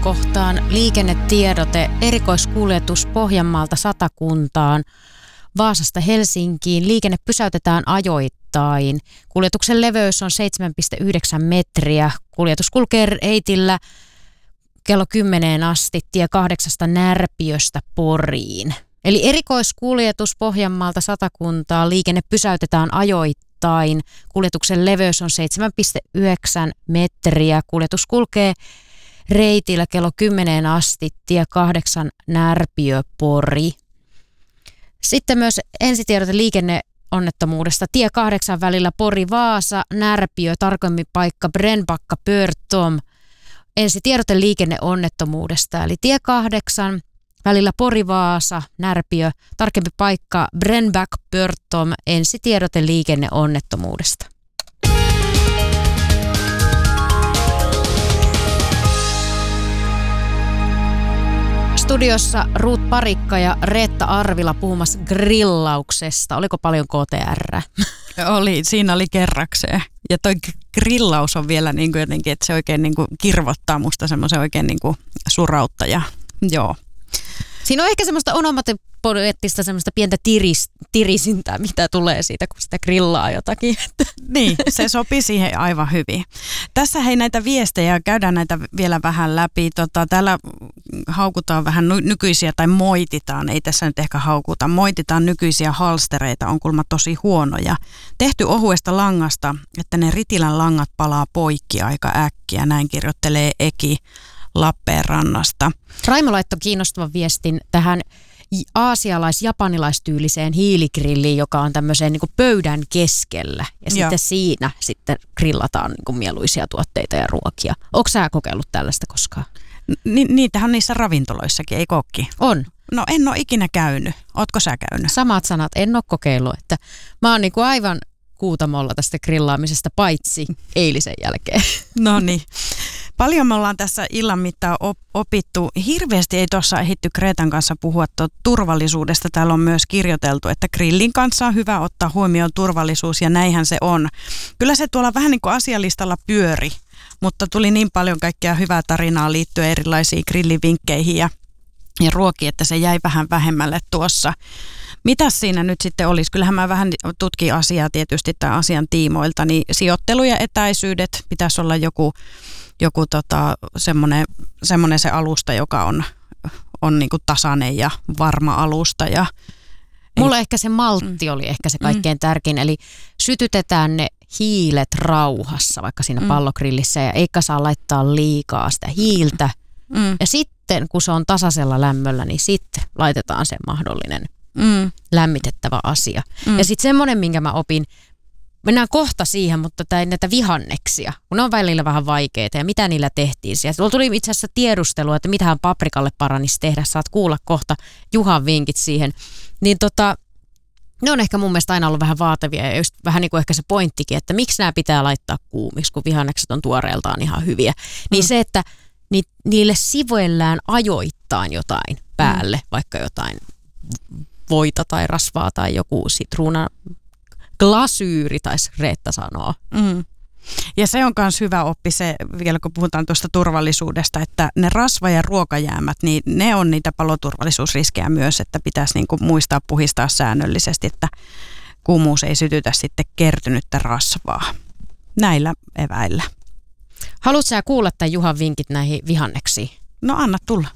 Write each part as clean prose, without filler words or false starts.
kohtaan liikennetiedote, erikoiskuljetus Pohjanmaalta Satakuntaan, Vaasasta Helsinkiin. Liikenne pysäytetään ajoittain. Kuljetuksen leveys on 7,9 metriä. Kuljetus kulkee reitillä kello 10 asti tie 8 Närpiöstä Poriin. Eli erikoiskuljetus Pohjanmaalta Satakuntaan. Liikenne pysäytetään ajoittain. Kuljetuksen leveys on 7,9 metriä. Kuljetus kulkee reitillä kello 10 asti tie 8 Närpiö Pori. Sitten myös ensitiedote liikenneonnettomuudesta. Tie 8 välillä Pori-Vaasa, Närpiö, tarkemmin paikka Brännbacka-Pörtom. Ensitiedote liikenneonnettomuudesta. Eli tie 8 välillä Pori-Vaasa, Närpiö, tarkempi paikka Brännbacka-Pörtom. Ensitiedote liikenneonnettomuudesta. Studiossa Ruut Parikka ja Reetta Arvila puhumassa grillauksesta. Oliko paljon KTR? Siinä oli kerrakseen. Ja toi grillaus on vielä niin kuin jotenkin, että se oikein niin kuin kirvottaa musta semmoisen oikein niin kuin surautta. Ja, joo. Siinä on ehkä semmoista onomatopoeettista semmoista pientä tirisintää, mitä tulee siitä, kun sitä grillaa jotakin. Niin, se sopii siihen aivan hyvin. Tässä hei näitä viestejä, käydään näitä vielä vähän läpi. Täällä haukutaan vähän nykyisiä, tai moititaan, ei tässä nyt ehkä haukuta. Moititaan nykyisiä halstereita, on kuulemma tosi huonoja. Tehty ohuesta langasta, että ne Ritilän langat palaa poikki aika äkkiä, näin kirjoittelee Eki Lappeenrannasta. Raimo laittoi kiinnostavan viestin tähän aasialais-japanilaistyylliseen hiiligrilliin, joka on tämmöiseen niin kuin pöydän keskellä. Ja sitten siinä sitten grillataan niin kuin mieluisia tuotteita ja ruokia. Ootko sä kokeillut tällaista koskaan? Niitähän on niissä ravintoloissakin, ei kokki? On. No en ole ikinä käynyt. Ootko sä käynyt? Samat sanat, en ole kokeillut. Että mä oon niin kuin aivan kuutamolla tästä grillaamisesta, paitsi eilisen jälkeen. No niin. Paljon me ollaan tässä illan mittaan opittu. Hirveästi ei tuossa ehditty Kreetan kanssa puhua turvallisuudesta. Täällä on myös kirjoiteltu, että grillin kanssa on hyvä ottaa huomioon turvallisuus ja näinhän se on. Kyllä se tuolla vähän niin kuin asialistalla pyöri, mutta tuli niin paljon kaikkea hyvää tarinaa liittyen erilaisiin grillivinkkeihin ja ruokiin, että se jäi vähän vähemmälle tuossa. Mitäs siinä nyt sitten olisi? Kyllähän mä vähän tutkin asiaa tietysti tämän asian tiimoilta, niin sijoittelu ja etäisyydet pitäisi olla joku semmoinen se alusta, joka on niin kuin tasainen ja varma alusta. Ja mulla ehkä se maltti oli ehkä se kaikkein tärkein, eli sytytetään ne hiilet rauhassa vaikka siinä pallogrillissä ja eikä saa laittaa liikaa sitä hiiltä. Ja sitten kun se on tasaisella lämmöllä, niin sitten laitetaan se mahdollinen lämmitettävä asia. Ja sitten semmoinen, minkä mä opin, mennään kohta siihen, mutta näitä vihanneksia, kun ne on välillä vähän vaikeita ja mitä niillä tehtiin. Tuolla tuli itse asiassa tiedustelua, että mitähän paprikalle paranisi tehdä. Saat kuulla kohta Juhan vinkit siihen. Niin ne on ehkä mun mielestä aina ollut vähän vaativia ja just vähän niin kuin ehkä se pointtikin, että miksi nämä pitää laittaa kuumiksi, kun vihannekset on tuoreeltaan ihan hyviä. Niin se, että niille sivuillään ajoittain jotain päälle, vaikka jotain voita tai rasvaa tai joku sitruuna glasyyri, taisi Reetta sanoa. Ja se on myös hyvä oppi se, vielä kun puhutaan tuosta turvallisuudesta, että ne rasva- ja ruokajäämät, niin ne on niitä paloturvallisuusriskejä myös, että pitäisi niin kuin muistaa puhistaa säännöllisesti, että kuumuus ei sytytä sitten kertynyttä rasvaa. Näillä eväillä. Haluatko sä kuulla tämän Juhan vinkit näihin vihanneksiin? No anna tulla.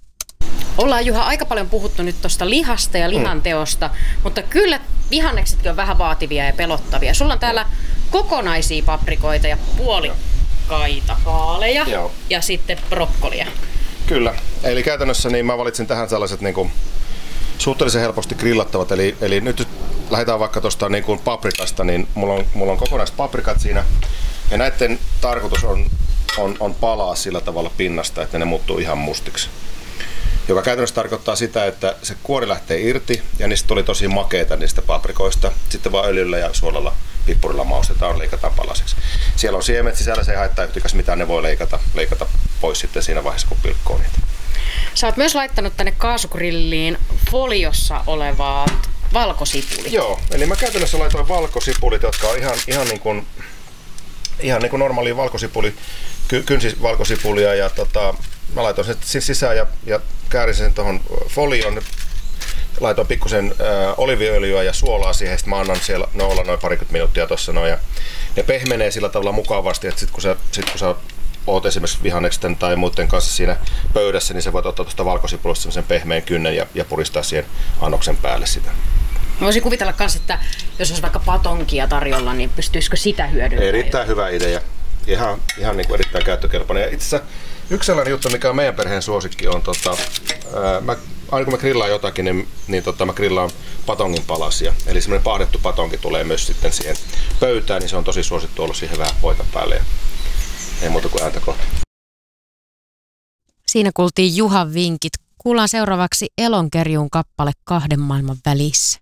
Ollaan Juha aika paljon puhuttu nyt tuosta lihasta ja lihanteosta, mutta kyllä vihanneksetkin on vähän vaativia ja pelottavia. Sulla on täällä kokonaisia paprikoita ja puolikkaita kaaleja ja sitten brokkolia. Kyllä, eli käytännössä niin mä valitsin tähän sellaiset niin kuin suhteellisen helposti grillattavat, eli nyt lähdetään vaikka tuosta niin kuin paprikasta, niin mulla on kokonaiset paprikat siinä ja näiden tarkoitus on palaa sillä tavalla pinnasta, että ne muuttuu ihan mustiksi. Joka käytännössä tarkoittaa sitä, että se kuori lähtee irti ja niistä tuli tosi makeita niistä paprikoista. Sitten vaan öljyllä ja suolalla, pippurilla maustetaan, leikataan palasiksi. Siellä on siemet sisällä, se ei haittaa yhtikäs mitään, ne voi leikata pois sitten siinä vaiheessa, kun pilkkoo niitä. Sä oot myös laittanut tänne kaasugrilliin foliossa olevaa valkosipulit. Joo, eli mä käytännössä laitoin valkosipulit, jotka on ihan niin kuin normaali valkosipuli, kynsivalkosipulia ja mä laitoin sen sisään ja käärin sen tuohon folioon. Laitoin pikkusen oliiviöljyä ja suolaa siihen, sitten mä annan siellä olla noin parikymmentä minuuttia tuossa noin. Ja ne pehmenee sillä tavalla mukavasti, että sitten kun sä oot esimerkiksi vihanneksen tai muiden kanssa siinä pöydässä, niin sä voit ottaa tuosta valkosipulista sen pehmeän kynnen ja puristaa siihen annoksen päälle sitä. Mä voisin kuvitella myös, että jos olisi vaikka patonkia tarjolla, niin pystyisikö sitä hyödyntämään? Erittäin hyvä idea. Ihan niin kuin erittäin käyttökelpoinen. Ja itse asiassa yksi sellainen juttu, mikä on meidän perheen suosikki, on aina kun mä grillaan jotakin, niin mä grillaan patongin palasia. Eli semmoinen pahdettu patonki tulee myös sitten siihen pöytään, niin se on tosi suosittu ollut siihen vähän voita päälle. Ja ei muuta kuin ääntä kohta. Siinä kuultiin Juhan vinkit. Kuullaan seuraavaksi Elonkerjuun kappale 2 maailman välissä.